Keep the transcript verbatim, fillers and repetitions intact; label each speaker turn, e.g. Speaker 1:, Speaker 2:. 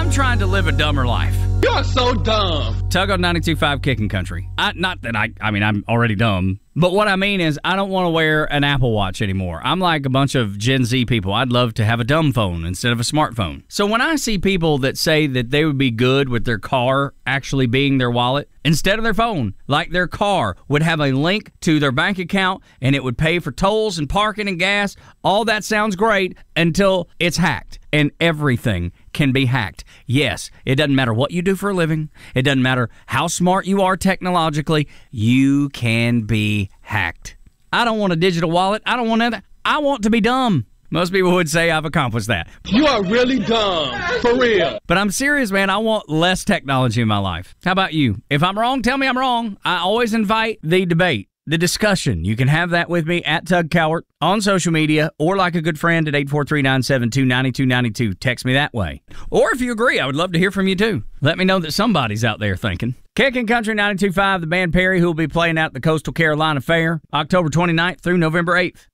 Speaker 1: I'm trying to live a dumber life.
Speaker 2: You're so dumb.
Speaker 1: Tug on ninety-two point five Kicking Country. I, not that I, I mean, I'm already dumb. But what I mean is I don't want to wear an Apple Watch anymore. I'm like a bunch of Gen Z people. I'd love to have a dumb phone instead of a smartphone. So when I see people that say that they would be good with their car actually being their wallet instead of their phone, like their car would have a link to their bank account and it would pay for tolls and parking and gas, all that sounds great until it's hacked. And everything can be hacked. Yes, it doesn't matter what you do for a living. It doesn't matter how smart you are technologically. You can be hacked. I don't want a digital wallet. I don't want that. I want to be dumb. Most people would say I've accomplished that.
Speaker 2: You are really dumb. For real.
Speaker 1: But I'm serious, man. I want less technology in my life. How about you? If I'm wrong, tell me I'm wrong. I always invite the debate. The discussion. You can have that with me at Tug Cowart on social media or like a good friend at eight four three, nine seven two, nine two nine two. Text me that way. Or if you agree, I would love to hear from you too. Let me know that somebody's out there thinking. Kicking Country ninety-two point five, the band Perry, who will be playing out at the Coastal Carolina Fair October twenty-ninth through November eighth.